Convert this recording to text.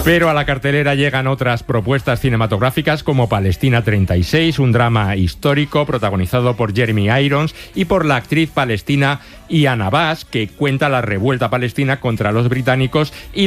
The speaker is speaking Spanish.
Pero a la cartelera llegan otras propuestas cinematográficas como Palestina 36, un drama histórico protagonizado por Jeremy Irons y por la actriz palestina Ian Abbas, que cuenta la revuelta palestina contra los británicos y